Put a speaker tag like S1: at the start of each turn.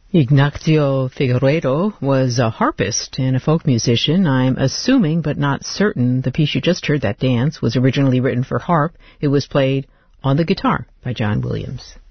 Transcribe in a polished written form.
S1: Ignacio Figueiredo was a harpist and a folk musician. I'm assuming, but not certain, the piece you just heard, that dance, was originally written for harp. It was played on the guitar by John Williams.